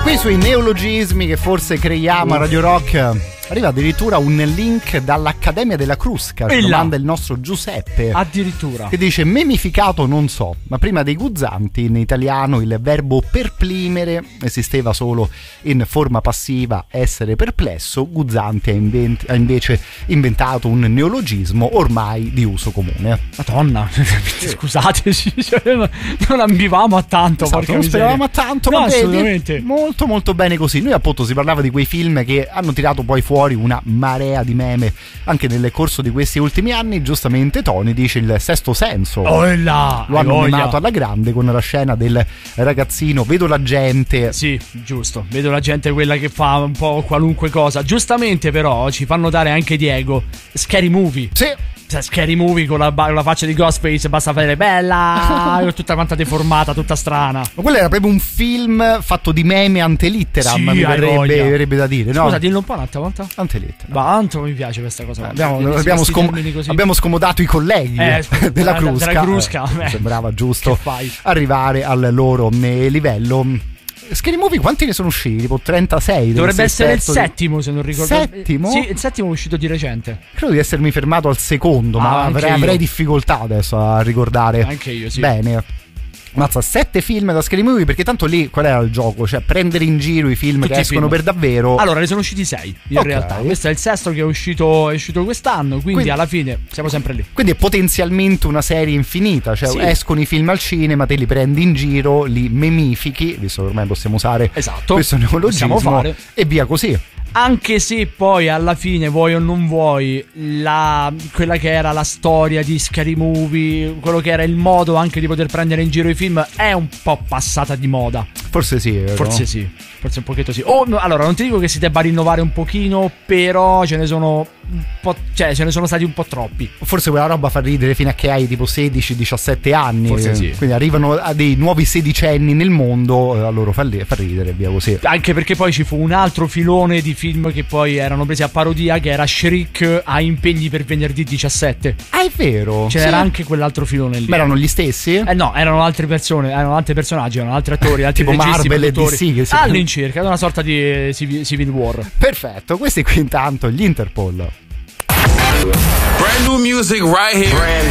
Qui sui neologismi che forse creiamo a Radio Rock arriva addirittura un link dall'Accademia della Crusca, ci domanda il nostro Giuseppe, addirittura, che dice: memificato non so, ma prima dei guzzanti in italiano il verbo perplimere esisteva solo in forma passiva, essere perplesso. Guzzanti ha invece inventato un neologismo ormai di uso comune. Madonna, scusateci, non ambivamo a tanto, esatto, non speravamo a tanto, no, ma assolutamente. Vedi, molto molto bene così. Noi appunto si parlava di quei film che hanno tirato poi fuori una marea di meme anche nel corso di questi ultimi anni. Giustamente Tony dice il Sesto Senso, lo hanno memato alla grande con la scena del ragazzino vedo la gente. Sì, giusto, vedo la gente, quella che fa un po' qualunque cosa. Giustamente però ci fa notare anche Diego Scary Movie. Sì. Scary Movie con la faccia di Ghostface, basta fare bella, tutta quanta deformata, tutta strana. Ma quello era proprio un film fatto di meme antelitteram, sì, mi verrebbe da dire, no? Scusa, dillo un po' un'altra volta. Antelitteram. Tanto mi piace questa cosa. Abbiamo scomodato i colleghi della Crusca. Sembrava giusto arrivare al loro livello. Scary Movie quanti ne sono usciti? Tipo 36. Dovrebbe essere il settimo, se non ricordo. Settimo? Sì, il settimo è uscito di recente. Credo di essermi fermato al secondo, ma avrei difficoltà adesso a ricordare anche io, sì. Bene. Mazza, 7 film da Scary Movie, perché tanto lì qual era il gioco? Cioè prendere in giro i film tutti che escono per davvero. Allora ne sono usciti 6 in realtà. Questo è il sesto che è uscito quest'anno, quindi alla fine siamo sempre lì. Quindi è potenzialmente una serie infinita. Cioè escono i film al cinema, te li prendi in giro, li memifichi, visto che ormai possiamo usare questo neologismo, e via così. Anche se poi alla fine, vuoi o non vuoi, quella che era la storia di Scary Movie, quello che era il modo anche di poter prendere in giro i film, è un po' passata di moda. Forse sì, vero? Forse un pochetto sì. Allora, non ti dico che si debba rinnovare un pochino, però ce ne sono un po', cioè ce ne sono stati un po' troppi. Forse quella roba fa ridere fino a che hai tipo 16-17 anni. Forse sì. Quindi arrivano a dei nuovi sedicenni nel mondo, a loro fa ridere, via così. Anche perché poi ci fu un altro filone di film che poi erano presi a parodia, che era Shriek a impegni per venerdì 17. Ah, è vero? C'era anche quell'altro filone lì. Ma erano gli stessi? No, erano altre persone, erano altri personaggi, erano altri attori, altri tipo registi, Marvel e DC che all'incirca, una sorta di Civil War. Perfetto, questi qui intanto gli Interpol. Brand new music right here.